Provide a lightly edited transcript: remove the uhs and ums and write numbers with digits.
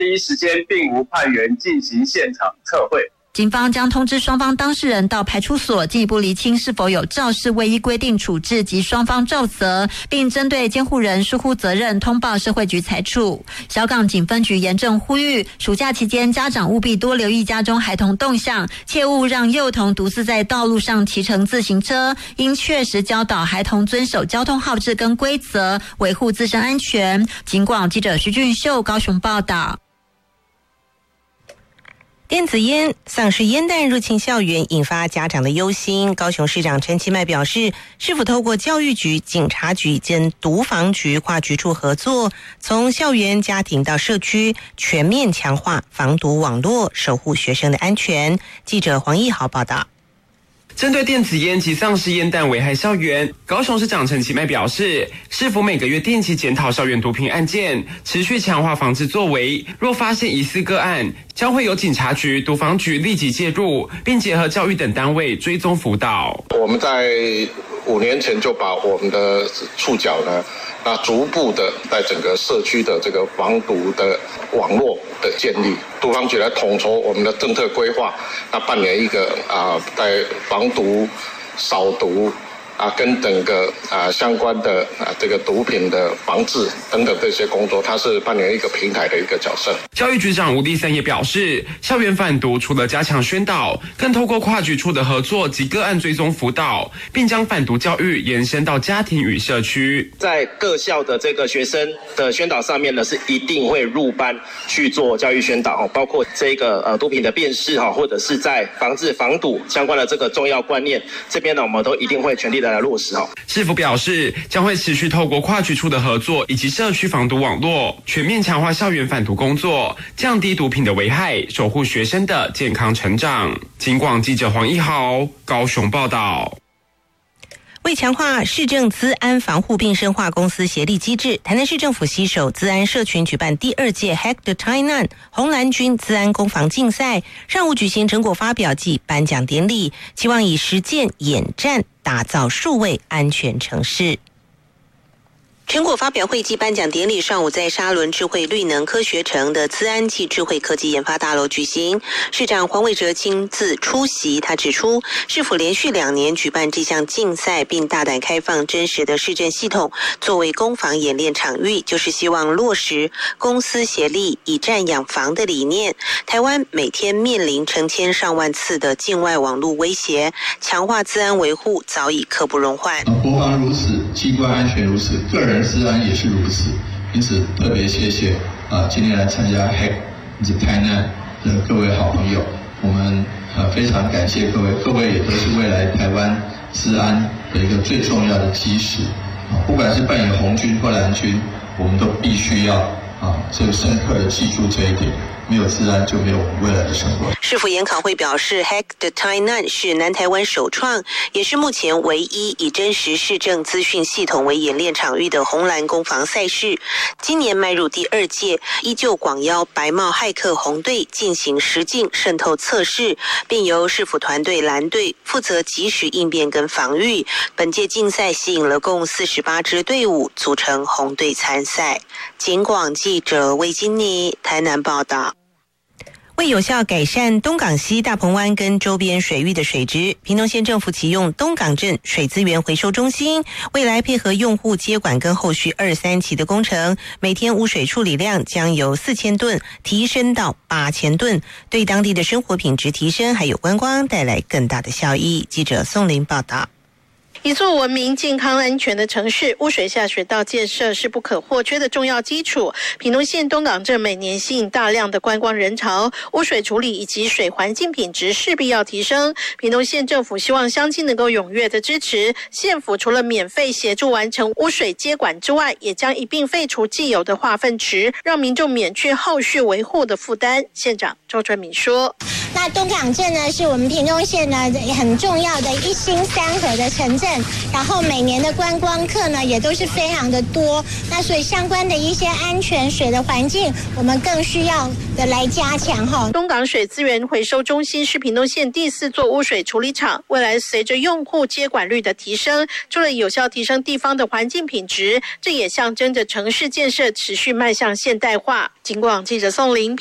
第一时间并无派员进行现场测绘。 警方将通知双方当事人到派出所进一步厘清是否有肇事未依规定处置及双方肇责，并针对监护人疏忽责任通报社会局裁处。小港警分局严正呼吁，暑假期间家长务必多留意家中孩童动向，切勿让幼童独自在道路上骑乘自行车，应确实教导孩童遵守交通号志跟规则，维护自身安全。警广记者徐俊秀高雄报道。 电子烟、丧尸烟弹入侵校园，引发家长的忧心。高雄市长陈其迈表示，是否透过教育局、警察局兼毒防局跨局处合作，从校园、家庭到社区，全面强化防毒网络，守护学生的安全。记者黄义豪报道。 针对电子烟及丧尸烟弹危害校园，高雄市长陈其迈表示，市府每个月定期检讨校园毒品案件，持续强化防治作为。若发现疑似个案，将会由警察局、毒防局立即介入，并结合教育等单位追踪辅导。 我们在5年前就把我们的触角呢，逐步的在整个社区的这个防毒的网络的建立，毒防局来统筹我们的政策规划，扮演一个在防毒、扫毒跟整个相关的这个毒品的防治等等这些工作，它是扮演一个平台的一个角色。 教育局长吴立三也表示，校园反毒除了加强宣导，更透过跨局处的合作及个案追踪辅导，并将反毒教育延伸到家庭与社区。 在各校的这个学生的宣导上面呢，是一定会入班去做教育宣导，包括这个毒品的辨识或者是在防治防毒相关的这个重要观念，这边呢我们都一定会全力的来落实。 市府表示，将会持续透过跨局处的合作以及社区防毒网络，全面强化校园反毒工作，降低毒品的危害，守护学生的健康成长。警广记者黄一豪高雄报道。 为强化市政资安防护并深化公司协力机制，台南市政府携手资安社群举办第2届 Hack the Tainan 红蓝军资安攻防竞赛，上午举行成果发表暨颁奖典礼，期望以实践演战打造数位安全城市。成果发表会暨颁奖典礼上午在沙仑智慧绿能科学城的资安暨智慧科技研发大楼举行，市长黄伟哲亲自出席。他指出，市府连续2年举办这项竞赛，并大胆开放真实的市政系统作为攻防演练场域，就是希望落实公私协力以战养防的理念。台湾每天面临成千上万次的境外网络威胁，强化资安维护早已刻不容缓。 国防如此，机关安全如此，个人治安也是如此，因此特别谢谢今天来参加 Hack the Tainan 的各位好朋友，我们非常感谢各位，各位也都是未来台湾治安的一个最重要的基石，不管是扮演红军或蓝军，我们都必须要这个深刻的记住这一点。没有治安就没有我们未来的生活。 市府研考会表示 Hack the Tainan 是南台湾首创，也是目前唯一以真实市政资讯系统为演练场域的红蓝攻防赛事。今年迈入第2届，依旧广邀白帽骇客红队进行实境渗透测试，并由市府团队蓝队负责即时应变跟防御。本届竞赛吸引了共48支队伍组成红队参赛。警广记者魏金妮台南报道。为有效改善东港溪大鹏湾跟周边水域的水质，屏东县政府启用东港镇水资源回收中心，未来配合用户接管跟后续2、3期的工程，每天污水处理量将由4000吨提升到8000吨，对当地的生活品质提升还有观光带来更大的效益。记者宋林报道。 一座文明、健康、安全的城市，污水下水道建设是不可或缺的重要基础。屏东县东港镇每年吸引大量的观光人潮，污水处理以及水环境品质势必要提升。屏东县政府希望乡亲能够踊跃的支持，县府除了免费协助完成污水接管之外，也将一并废除既有的化粪池，让民众免去后续维护的负担。县长周春敏说：“ 那那东港镇呢，是我们屏东县呢很重要的一心三合的城镇，然后每年的观光客呢也都是非常的多，那所以相关的一些安全水的环境，我们更需要的来加强哈。 东港水资源回收中心是屏东县第4座污水处理厂，未来随着用户接管率的提升，除了有效提升地方的环境品质，这也象征着城市建设持续迈向现代化。警广记者宋玲